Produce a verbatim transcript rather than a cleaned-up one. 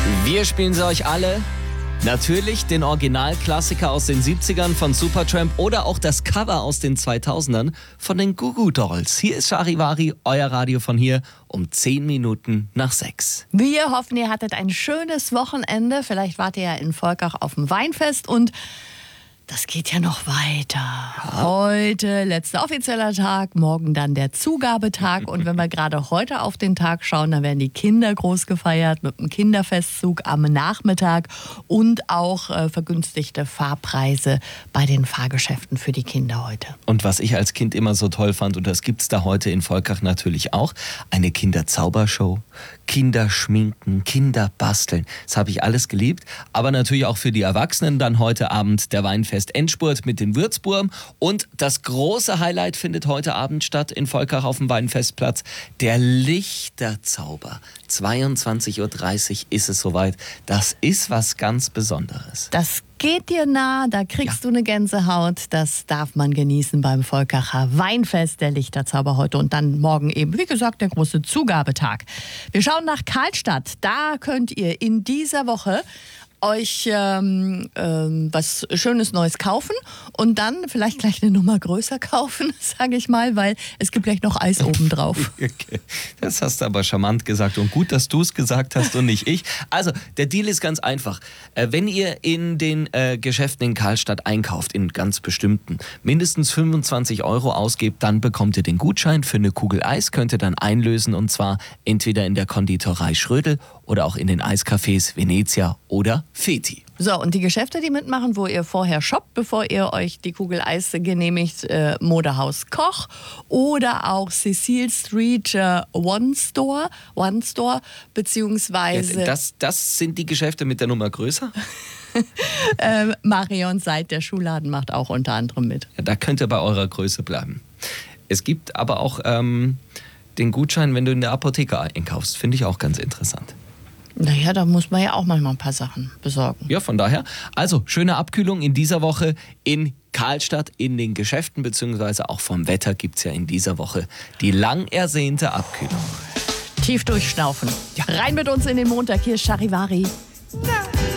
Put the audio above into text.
Wir spielen sie euch alle. Natürlich den Originalklassiker aus den siebzigern von Supertramp oder auch das Cover aus den zweitausendern von den Goo Goo Dolls. Hier ist Charivari, euer Radio von hier, um zehn Minuten nach sechs. Wir hoffen, ihr hattet ein schönes Wochenende. Vielleicht wart ihr ja in Volkach auf dem Weinfest und das geht ja noch weiter. Ja. Heute letzter offizieller Tag, morgen dann der Zugabetag. Und wenn wir gerade heute auf den Tag schauen, dann werden die Kinder groß gefeiert mit einem Kinderfestzug am Nachmittag und auch äh, vergünstigte Fahrpreise bei den Fahrgeschäften für die Kinder heute. Und was ich als Kind immer so toll fand, und das gibt es da heute in Volkach natürlich auch, eine Kinderzaubershow, Kinderschminken, Kinderbasteln. Das habe ich alles geliebt. Aber natürlich auch für die Erwachsenen dann heute Abend der Weinfest Endspurt mit den Würzburm. Und das große Highlight findet heute Abend statt in Volkach auf dem Weinfestplatz. Der Lichterzauber. zweiundzwanzig Uhr dreißig ist es soweit. Das ist was ganz Besonderes. Das geht dir nah, da kriegst ja. du eine Gänsehaut. Das darf man genießen beim Volkacher Weinfest, der Lichterzauber heute. Und dann morgen eben, wie gesagt, der große Zugabetag. Wir schauen nach Karlstadt. Da könnt ihr in dieser Woche euch ähm, ähm, was Schönes Neues kaufen und dann vielleicht gleich eine Nummer größer kaufen, sage ich mal, weil es gibt gleich noch Eis oben drauf. Okay. Das hast du aber charmant gesagt und gut, dass du es gesagt hast und nicht ich. Also, der Deal ist ganz einfach. Äh, wenn ihr in den äh, Geschäften in Karlstadt einkauft, in ganz bestimmten, mindestens fünfundzwanzig Euro ausgebt, dann bekommt ihr den Gutschein für eine Kugel Eis, könnt ihr dann einlösen und zwar entweder in der Konditorei Schrödel oder auch in den Eiscafés Venezia oder Feti. So, und die Geschäfte, die mitmachen, wo ihr vorher shoppt, bevor ihr euch die Kugel Eis genehmigt, äh, Modehaus Koch oder auch Cecil Street äh, One Store, One Store, beziehungsweise... Ja, das, das sind die Geschäfte mit der Nummer größer? äh, Marion Seid, der Schuhladen, macht auch unter anderem mit. Ja, da könnt ihr bei eurer Größe bleiben. Es gibt aber auch ähm, den Gutschein, wenn du in der Apotheke einkaufst. Finde ich auch ganz interessant. Naja, da muss man ja auch manchmal ein paar Sachen besorgen. Ja, von daher. Also, schöne Abkühlung in dieser Woche in Karlstadt in den Geschäften, beziehungsweise auch vom Wetter gibt es ja in dieser Woche die lang ersehnte Abkühlung. Tief durchschnaufen. Ja. Rein mit uns in den Montag. Hier ist Charivari. Ja.